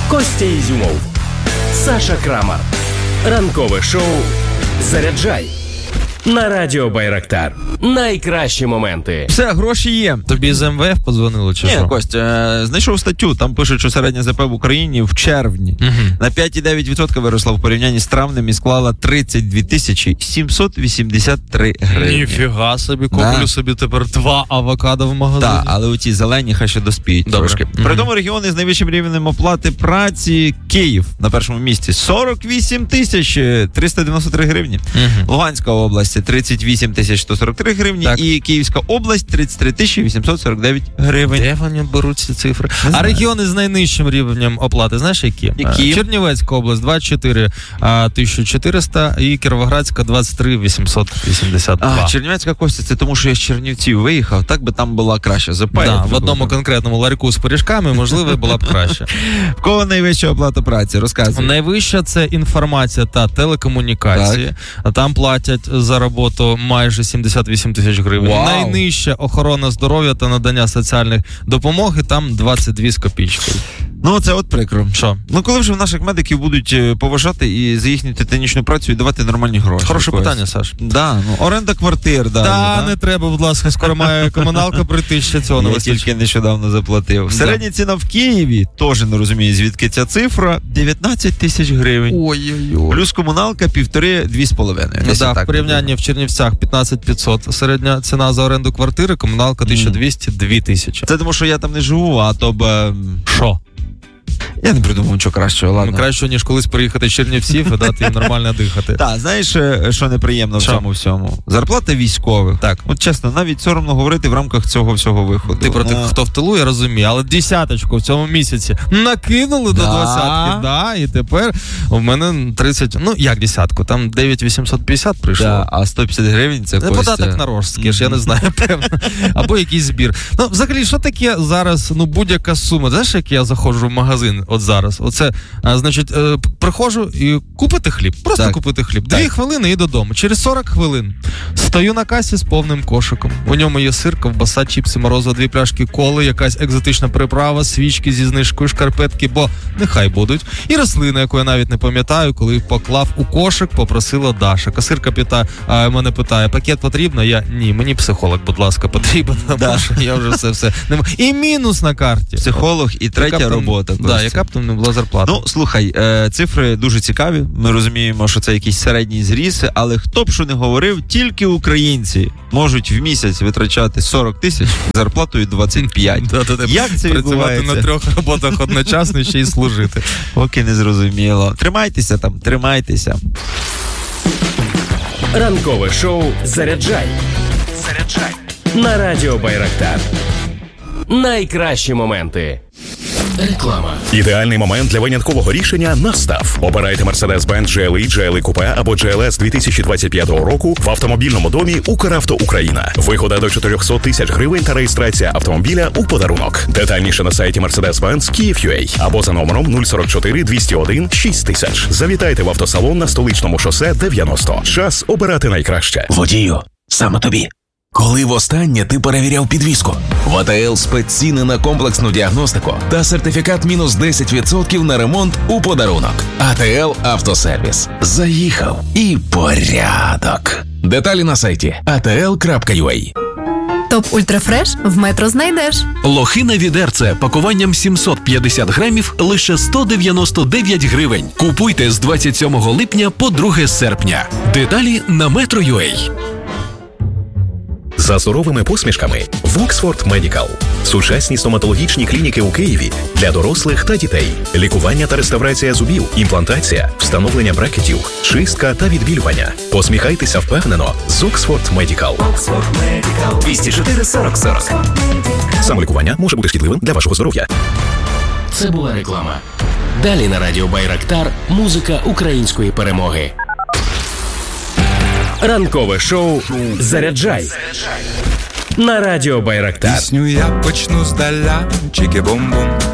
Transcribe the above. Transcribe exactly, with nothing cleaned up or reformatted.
Костя Ізюмов, Саша Крамар. Ранкове шоу «Заряджай» на Радіо Байрактар. Найкращі моменти. Все, гроші є. Тобі з ем ве еф подзвонили чи що? Ні, Костя, знайшов статтю, там пишуть, що середня зе пе в Україні в червні угу. на п'ять цілих дев'ять десятих відсотка виросла в порівнянні з травнем і склала тридцять дві тисячі сімсот вісімдесят три гривні. Ніфіга собі, куплю да. собі тепер два авокадо в магазині. Так, але оті зелені хай ще доспіють трошки. Угу. При тому регіони з найвищим рівнем оплати праці: Київ на першому місці сорок вісім тисяч триста дев'яносто три гривні. Угу. Луганська область тридцять вісім тисяч сто сорок три гривні так. і Київська область тридцять три тисячі вісімсот сорок дев'ять гривень. Де вони беруть ці цифри? А регіони з найнижчим рівнем оплати, знаєш які? Які? Чернівецька область двадцять чотири тисячі чотириста і Кіровоградська двадцять три тисячі вісімсот вісімдесят два. А, Чернівецька, Костя, це тому, що я з Чернівців виїхав, так би там була краща запа. Да, в одному був. Конкретному ларьку з пиріжками, можливо, була б краще. В кого найвища оплата праці? Розказуй. Найвища – це інформація та телекомунікації. Так. Там платять за роботу майже сімдесят вісім тисяч гривень. Вау. Найнижча – охорона здоров'я та надання соціальних допомоги, там двадцять дві з копійкою. Ну, це от прикро. Що? Ну, коли вже наших медиків будуть поважати і за їхню титанічну працю і давати нормальні гроші? Хороше якось. питання, Саш. Да, ну, оренда квартир, да. Та, да? не треба, будь ласка, скоро має комуналка прийти, ще цього не вистачить. Я тільки нещодавно заплатив. Середня ціна в Києві, теж не розумію, звідки ця цифра, дев'ятнадцять тисяч гривень. Ой-ой-ой. Плюс комуналка півтори-дві з половиною. Ну, да, в порівнянні в Чернівцях п'ятнадцять тисяч п'ятсот середня ціна за оренду квартири, комуналка тисяча двісті, дві тисячі. Це тому, що я там не живу, а то б... Що? Я не придумав нічого кращого, ладно. Ну, краще, ніж колись приїхати з Чернівців і дати їм нормально дихати. Так, знаєш, що неприємно що? в цьому всьому? Зарплата військових. Так. От чесно, навіть соромно говорити в рамках цього всього виходу. Ти про тих, хто в тилу, я розумію, але десяточку в цьому місяці накинули да. до двадцятки, да, і тепер у мене тридцять, ну як десятку, там дев'ять тисяч вісімсот п'ятдесят прийшло. Да, а сто п'ятдесят гривень це Костя. Податок на рожський, mm-hmm. я не знаю, певно. Або якийсь збір. Ну, взагалі, що таке зараз, ну, будь-яка сума? Знаєш, як я заходжу в магазин от зараз? Оце, а, значить, е, приходжу і купити хліб. Просто так. купити хліб. Дві так. хвилини і додому. Через сорок хвилин стою на касі з повним кошиком. У ньому є сир, ковбаса, чіпси, морозиво, дві пляшки коли, якась екзотична приправа, свічки зі знижкою, шкарпетки, бо нехай будуть. І рослина, яку я навіть не пам'ятаю, коли поклав у кошик, попросила Даша. Касирка питає, а, мене питає, пакет потрібно? Я, ні, мені психолог, будь ласка, потрібен. Да. Я вже все, все. І мінус на карті. Психолог і третя яка робота. Так, да, яка б там не була зарплата. Ну, слухай, е, цифри дуже цікаві. Ми розуміємо, що це якийсь середній зріс, але хто б що не говорив, тільки українці можуть в місяць витрачати сорок тисяч зарплатою двадцять п'ять. Як це відбувається? Працювати на трьох роботах одночасно ще й служити. Поки не зрозуміло. Тримайтеся там, тримайтеся. Ранкове шоу «Заряджай». Заряджай. На Радіо Байрактар. Найкращі моменти. Реклама. Ідеальний момент для виняткового рішення настав. Обирайте Mercedes-Benz джі ел і, джі ел і Coupe або джі ел ес дві тисячі двадцять п'ятого року в автомобільному домі «Укравто Україна». Вигода до чотириста тисяч гривень та реєстрація автомобіля у подарунок. Детальніше на сайті Mercedes-Benz Київ.ю а або за номером нуль сорок чотири двісті один шість тисяч. Завітайте в автосалон на Столичному шосе дев'яносто. Час обирати найкраще. Водію, саме тобі. Коли востаннє ти перевіряв підвізку? В АТЛ спецціни на комплексну діагностику та сертифікат мінус десять відсотків на ремонт у подарунок. АТЛ Автосервіс. Заїхав і порядок. Деталі на сайті ей ті ел крапка ю а. Топ Ультрафреш в Метро знайдеш. Лохина відерце пакуванням сімсот п'ятдесят грамів лише сто дев'яносто дев'ять гривень. Купуйте з двадцять сьомого липня по друге серпня. Деталі на метро крапка ю а. За здоровими посмішками Воксфорд Медикал. Сучасні стоматологічні клініки у Києві для дорослих та дітей. Лікування та реставрація зубів, імплантація, встановлення брекетів, чистка та відбілювання. Посміхайтеся впевнено з Воксфорд Медикал. двісті чотири сорок сорок. Самолікування може бути шкідливим для вашого здоров'я. Це була реклама. Далі на Радіо Байрактар музика української перемоги. Ранкове шоу «Заряджай» на Радіо Байрактар. Пісню я почну здаля, чики-бум-бум.